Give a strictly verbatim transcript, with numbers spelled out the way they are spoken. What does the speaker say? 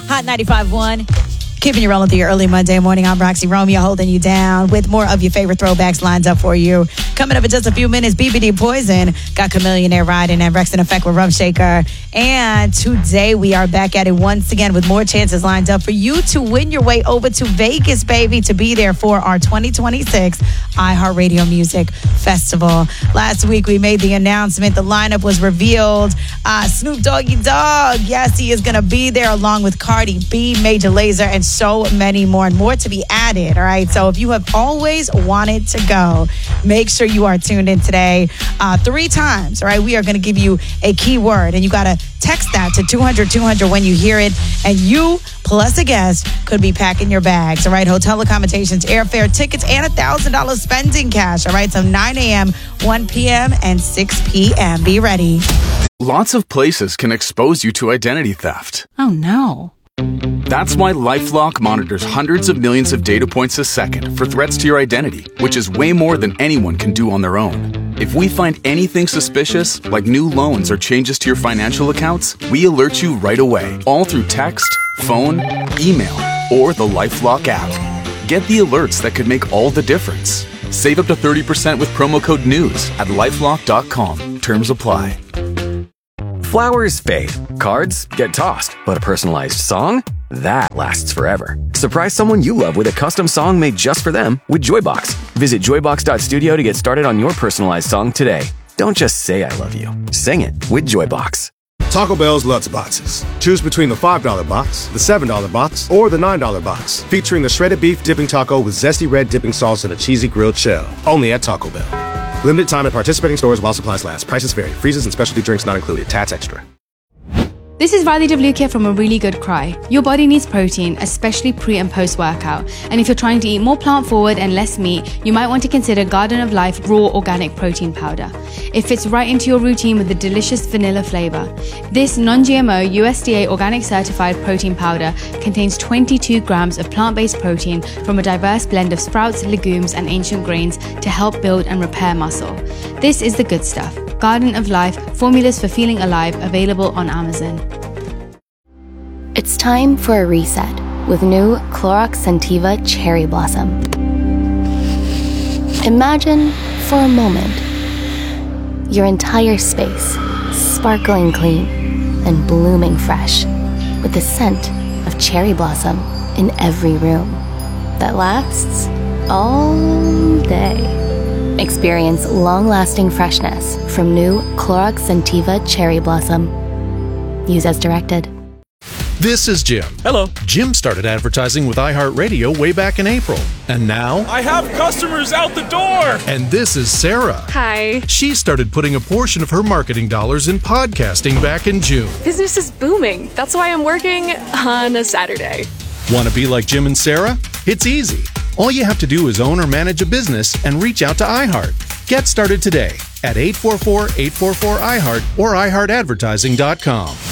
Hot ninety-five point one. Keeping you rolling through your early Monday morning. I'm Roxy Romeo, holding you down with more of your favorite throwbacks lined up for you. Coming up in just a few minutes, B B D Poison got Chamillionaire riding and Rex in Effect with Rum Shaker. And today we are back at it once again with more chances lined up for you to win your way over to Vegas, baby, to be there for our twenty twenty-six iHeartRadio Music Festival. Last week we made the announcement. The lineup was revealed. Uh, Snoop Doggy Dogg, yes, he is going to be there along with Cardi B, Major Lazer, and so many more and more to be added. All right. So if you have always wanted to go, make sure you are tuned in today uh, three times. All right. We are going to give you a keyword and you got to text that to two hundred two hundred when you hear it. And you plus a guest could be packing your bags. All right. Hotel accommodations, airfare, tickets, and a thousand dollars spending cash. All right. So nine a.m., one p.m., and six p.m. Be ready. Lots of places can expose you to identity theft. Oh, no. That's why LifeLock monitors hundreds of millions of data points a second for threats to your identity, which is way more than anyone can do on their own. If we find anything suspicious, like new loans or changes to your financial accounts, we alert you right away, all through text, phone, email, or the LifeLock app. Get the alerts that could make all the difference. Save up to thirty percent with promo code NEWS at lifelock dot com. Terms apply. Flowers fade, cards get tossed, but a personalized song? That lasts forever. Surprise someone you love with a custom song made just for them with Joybox. Visit joybox dot studio to get started on your personalized song today. Don't just say I love you. Sing it with Joybox. Taco Bell's Lutz Boxes. Choose between the five dollar box, the seven dollar box, or the nine dollar box. Featuring the shredded beef dipping taco with zesty red dipping sauce and a cheesy grilled shell. Only at Taco Bell. Limited time at participating stores while supplies last. Prices vary. Freezers and specialty drinks not included. Tats extra. This is Riley Devlukia from A Really Good Cry. Your body needs protein, especially pre and post workout. And if you're trying to eat more plant forward and less meat, you might want to consider Garden of Life Raw Organic Protein Powder. It fits right into your routine with a delicious vanilla flavor. This non-G M O U S D A organic certified protein powder contains twenty-two grams of plant-based protein from a diverse blend of sprouts, legumes, and ancient grains to help build and repair muscle. This is the good stuff. Garden of Life, formulas for feeling alive, available on Amazon. It's time for a reset with new Clorox Scentiva Cherry Blossom. Imagine, for a moment, your entire space sparkling clean and blooming fresh with the scent of cherry blossom in every room that lasts all day. Experience long-lasting freshness from new Clorox Scentiva Cherry Blossom. Use as directed. This is Jim. Hello. Jim started advertising with iHeartRadio way back in April. And now... I have customers out the door! And this is Sarah. Hi. She started putting a portion of her marketing dollars in podcasting back in June. Business is booming. That's why I'm working on a Saturday. Want to be like Jim and Sarah? It's easy. All you have to do is own or manage a business and reach out to iHeart. Get started today at eight four four, eight four four, I heart or i heart advertising dot com.